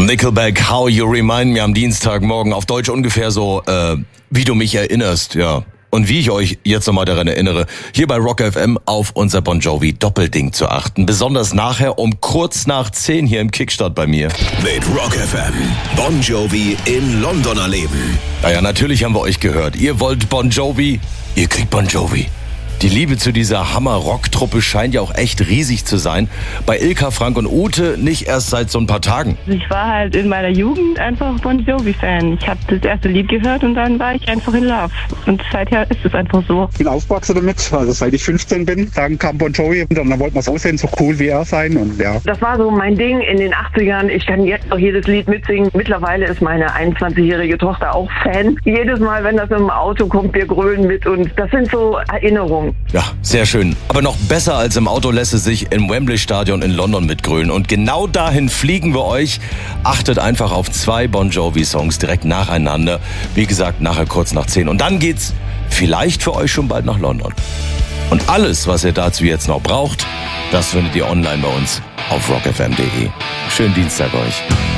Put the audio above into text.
Nickelback, How You Remind Me am Dienstagmorgen. Auf Deutsch ungefähr so, wie du mich erinnerst, ja. Und wie ich euch jetzt nochmal daran erinnere, hier bei Rock FM auf unser Bon Jovi Doppelding zu achten. Besonders nachher um kurz nach 10 hier im Kickstart bei mir. Mit Rock FM, Bon Jovi in London erleben. Naja, natürlich haben wir euch gehört. Ihr wollt Bon Jovi, ihr kriegt Bon Jovi. Die Liebe zu dieser Hammer-Rock-Truppe scheint ja auch echt riesig zu sein. Bei Ilka, Frank und Ute nicht erst seit so ein paar Tagen. Ich war halt in meiner Jugend einfach Bon Jovi-Fan. Ich habe das erste Lied gehört und dann war ich einfach in Love. Und seither ist es einfach so. Ich bin aufgewachsen damit, also seit ich 15 bin. Dann kam Bon Jovi und dann wollten wir es aussehen, so cool wie er sein. Und ja. Das war so mein Ding in den 80ern. Ich kann jetzt auch jedes Lied mitsingen. Mittlerweile ist meine 21-jährige Tochter auch Fan. Jedes Mal, wenn das im Auto kommt, wir grölen mit und das sind so Erinnerungen. Ja, sehr schön. Aber noch besser als im Auto lässt es sich im Wembley-Stadion in London mitgrölen. Und genau dahin fliegen wir euch. Achtet einfach auf 2 Bon Jovi-Songs direkt nacheinander. Wie gesagt, nachher kurz nach 10. Und dann geht's vielleicht für euch schon bald nach London. Und alles, was ihr dazu jetzt noch braucht, das findet ihr online bei uns auf rockfm.de. Schönen Dienstag euch.